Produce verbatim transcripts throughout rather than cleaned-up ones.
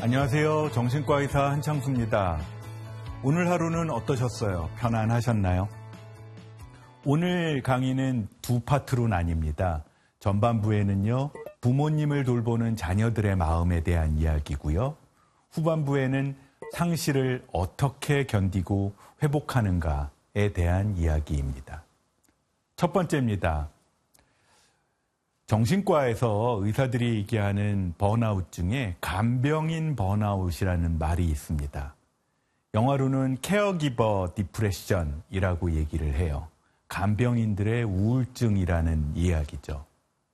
안녕하세요. 정신과 의사 한창수입니다. 오늘 하루는 어떠셨어요? 편안하셨나요? 오늘 강의는 두 파트로 나뉩니다. 전반부에는요, 부모님을 돌보는 자녀들의 마음에 대한 이야기고요. 후반부에는 상실을 어떻게 견디고 회복하는가에 대한 이야기입니다. 첫 번째입니다. 정신과에서 의사들이 얘기하는 번아웃 중에 간병인 번아웃이라는 말이 있습니다. 영어로는 케어기버 디프레션이라고 얘기를 해요. 간병인들의 우울증이라는 이야기죠.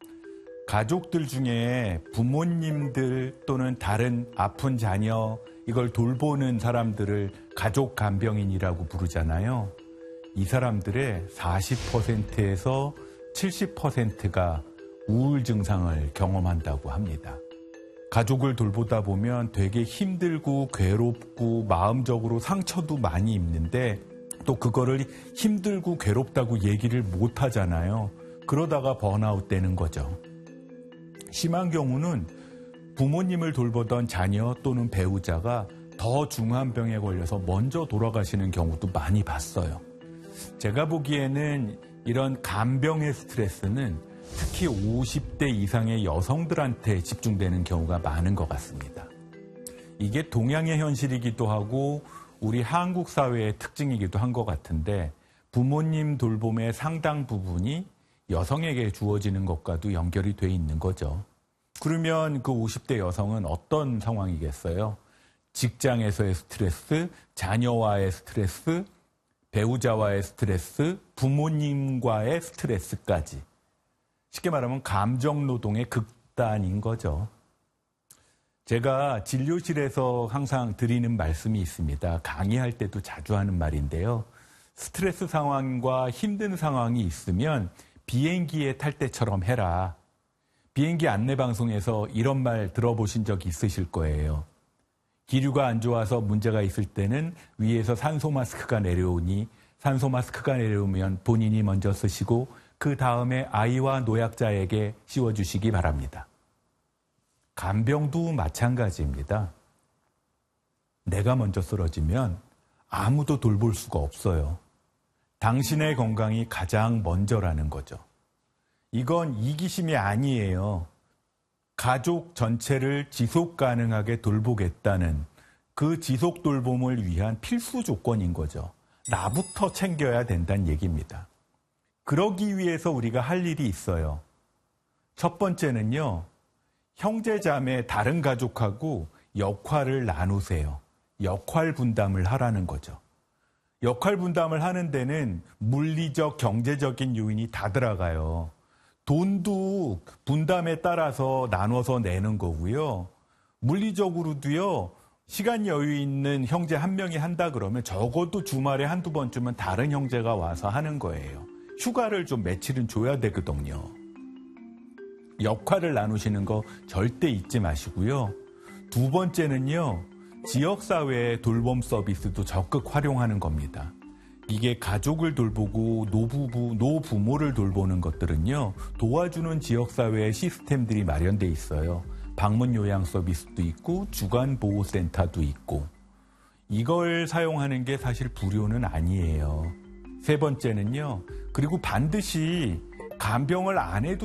가족들 중에 부모님들 또는 다른 아픈 자녀, 이걸 돌보는 사람들을 가족 간병인이라고 부르잖아요. 이 사람들의 사십 퍼센트에서 칠십 퍼센트가 우울 증상을 경험한다고 합니다. 가족을 돌보다 보면 되게 힘들고 괴롭고 마음적으로 상처도 많이 입는데 또 그거를 힘들고 괴롭다고 얘기를 못 하잖아요. 그러다가 번아웃 되는 거죠. 심한 경우는 부모님을 돌보던 자녀 또는 배우자가 더 중한 병에 걸려서 먼저 돌아가시는 경우도 많이 봤어요. 제가 보기에는 이런 간병의 스트레스는 특히 오십 대 이상의 여성들한테 집중되는 경우가 많은 것 같습니다. 이게 동양의 현실이기도 하고 우리 한국 사회의 특징이기도 한 것 같은데 부모님 돌봄의 상당 부분이 여성에게 주어지는 것과도 연결이 돼 있는 거죠. 그러면 그 오십 대 여성은 어떤 상황이겠어요? 직장에서의 스트레스, 자녀와의 스트레스, 배우자와의 스트레스, 부모님과의 스트레스까지. 쉽게 말하면 감정노동의 극단인 거죠. 제가 진료실에서 항상 드리는 말씀이 있습니다. 강의할 때도 자주 하는 말인데요. 스트레스 상황과 힘든 상황이 있으면 비행기에 탈 때처럼 해라. 비행기 안내방송에서 이런 말 들어보신 적 있으실 거예요. 기류가 안 좋아서 문제가 있을 때는 위에서 산소 마스크가 내려오니 산소 마스크가 내려오면 본인이 먼저 쓰시고 그 다음에 아이와 노약자에게 씌워주시기 바랍니다. 간병도 마찬가지입니다. 내가 먼저 쓰러지면 아무도 돌볼 수가 없어요. 당신의 건강이 가장 먼저라는 거죠. 이건 이기심이 아니에요. 가족 전체를 지속 가능하게 돌보겠다는 그 지속 돌봄을 위한 필수 조건인 거죠. 나부터 챙겨야 된다는 얘기입니다. 그러기 위해서 우리가 할 일이 있어요. 첫 번째는요, 형제자매 다른 가족하고 역할을 나누세요. 역할 분담을 하라는 거죠. 역할 분담을 하는 데는 물리적, 경제적인 요인이 다 들어가요. 돈도 분담에 따라서 나눠서 내는 거고요. 물리적으로도요, 시간 여유 있는 형제 한 명이 한다 그러면 적어도 주말에 한두 번쯤은 다른 형제가 와서 하는 거예요. 휴가를 좀 며칠은 줘야 되거든요. 역할을 나누시는 거 절대 잊지 마시고요. 두 번째는요, 지역사회의 돌봄 서비스도 적극 활용하는 겁니다. 이게 가족을 돌보고 노부부, 노부모를 돌보는 것들은요, 도와주는 지역사회의 시스템들이 마련돼 있어요. 방문 요양 서비스도 있고 주간보호센터도 있고. 이걸 사용하는 게 사실 불효는 아니에요. 세 번째는요, 그리고 반드시 간병을 안 해도